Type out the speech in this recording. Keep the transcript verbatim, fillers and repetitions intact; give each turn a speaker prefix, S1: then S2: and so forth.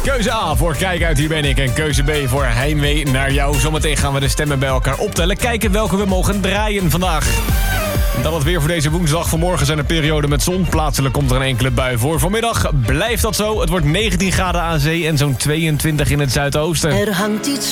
S1: Keuze A voor Kijk uit, hier ben ik. En keuze B voor Heimwee naar jou. Zometeen gaan we de stemmen bij elkaar optellen. Kijken welke we mogen draaien vandaag. Dan het weer voor deze woensdag. Vanmorgen zijn er perioden met zon. Plaatselijk komt er een enkele bui voor. Vanmiddag blijft dat zo. Het wordt negentien graden aan zee en zo'n tweeëntwintig in het zuidoosten.
S2: Er hangt iets